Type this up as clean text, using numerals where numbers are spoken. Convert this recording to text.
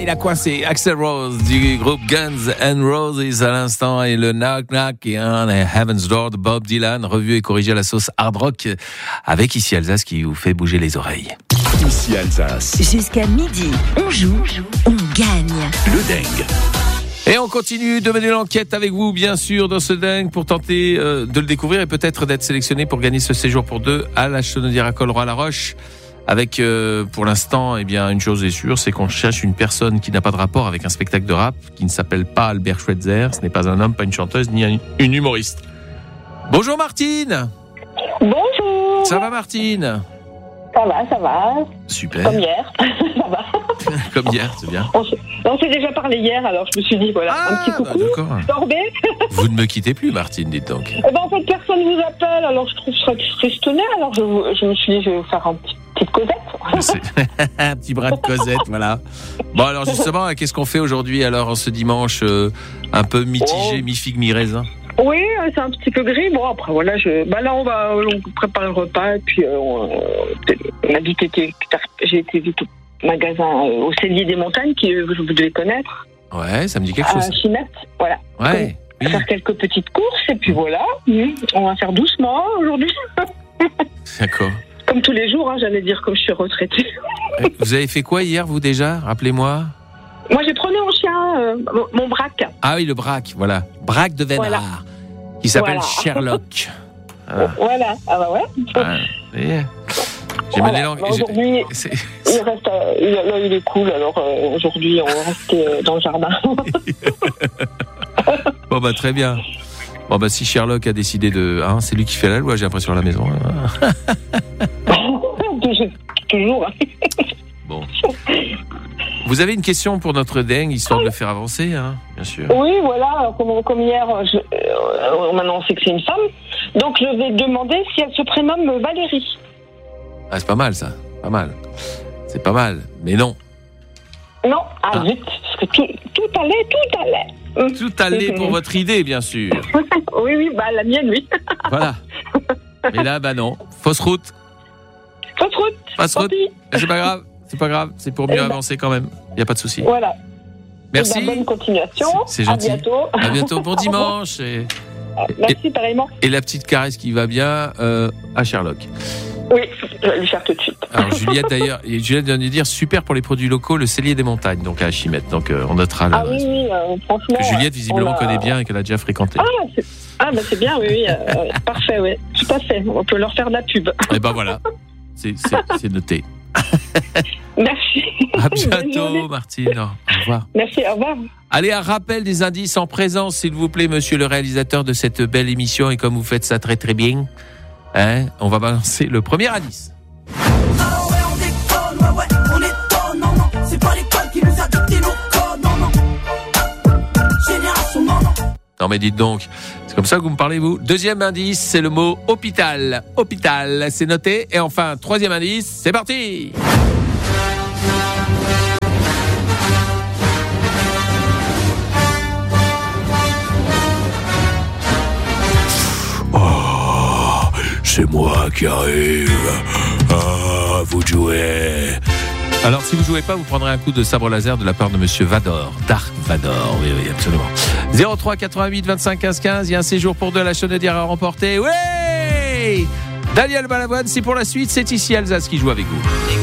il a coincé. Axl Rose du groupe Guns N' Roses à l'instant et le Knock Knock et Heaven's Door de Bob Dylan, revu et corrigé à la sauce hard rock avec Ici Alsace qui vous fait bouger les oreilles. Ici Alsace. Jusqu'à midi, on joue, on gagne. Le dingue. Et on continue de mener l'enquête avec vous, bien sûr, dans ce dingue pour tenter de le découvrir et peut-être d'être sélectionné pour gagner ce séjour pour deux à la Chenaudière à Col-Roi-la-Roche. Avec, pour l'instant, eh bien, une chose est sûre, c'est qu'on cherche une personne qui n'a pas de rapport avec un spectacle de rap, qui ne s'appelle pas Albert Schweitzer. Ce n'est pas un homme, pas une chanteuse, ni une humoriste. Bonjour Martine. Bonjour. Ça va Martine? Ça va. Super. Comme hier. Ça va. Comme hier, c'est bien. On s'est déjà parlé hier, alors je me suis dit, voilà, un petit coucou. D'accord. Sorbet. Vous ne me quittez plus Martine, dites donc. En fait, personne ne vous appelle, alors je trouve ça tristonnait, alors je me suis dit, je vais vous faire un petite Cosette. Un petit bras de Cosette, voilà. Bon, alors justement, qu'est-ce qu'on fait aujourd'hui, alors, ce dimanche un peu mitigé, mi-figue, mi-raisin? Oui, c'est un petit peu gris. Bon, après, voilà, là, on prépare le repas, et puis j'ai été vite au magasin au Cellier des Montagnes, que vous devez connaître. Ouais, ça me dit quelque chose. À Chimette, voilà. Ouais. Oui. Faire quelques petites courses, et puis voilà. On va faire doucement aujourd'hui. D'accord. Comme tous les jours, j'allais dire, comme je suis retraitée. Vous avez fait quoi hier, vous, déjà? Rappelez-moi. Moi, j'ai promené mon chien, mon braque. Ah oui, le braque, voilà. Braque de Vénard, voilà. Qui s'appelle Sherlock. Voilà, ah bah ouais. Ah, j'ai mené langue. Aujourd'hui, il est cool, alors aujourd'hui, on va rester dans le jardin. Bon, bah, très bien. Bon, bah, si Sherlock a décidé de. Hein, c'est lui qui fait la loi, j'ai l'impression, à la maison. Toujours. Bon. Vous avez une question pour notre dingue, histoire de le faire avancer, hein, bien sûr. Oui, voilà. Comme hier, on m'a annoncé que c'est une femme. Donc, je vais demander si elle se prénomme Valérie. Ah, c'est pas mal, ça. Pas mal. C'est pas mal. Mais non. Non, vite. Parce que tout allait. Tout allait pour votre idée, bien sûr. Oui, la mienne, oui. Voilà. Mais là, non. Fausse route. Fausse route. C'est pas grave. C'est pour mieux avancer quand même. Il n'y a pas de souci. Voilà. Merci. Bonne continuation. C'est gentil. À bientôt. Bon dimanche. Merci, pareillement. Et la petite caresse qui va bien à Sherlock. Oui, je vais lui faire tout de suite. Alors Juliette vient de dire super pour les produits locaux, le Cellier des Montagnes, donc à Chimette. Donc on notera oui, franchement. Que Juliette visiblement connaît bien et qu'elle a déjà fréquenté. C'est bien, oui. Parfait, oui. Tout à fait. On peut leur faire de la pub. Et voilà. C'est noté. Merci. À bientôt, Martine. Au revoir. Merci, au revoir. Allez, un rappel des indices en présence, s'il vous plaît, monsieur le réalisateur de cette belle émission. Et comme vous faites ça très très bien, on va balancer le premier indice. Ah ouais, on déconne, on étonne, non, c'est pas l'école qui nous a dicté nos codes, non. Génération, non. Non mais dites donc, c'est comme ça que vous me parlez, vous. Deuxième indice, c'est le mot hôpital. Hôpital, c'est noté. Et enfin, troisième indice, c'est parti. C'est moi qui arrive. Vous jouez. Alors, si vous jouez pas, vous prendrez un coup de sabre laser de la part de Monsieur Vador. Dark Vador, oui, absolument. 03 88 25 15 15, il y a un séjour pour deux à la Chenaudière à remporter. Oui, Daniel Balavoine, c'est pour la suite, c'est ici Alsace qui joue avec vous.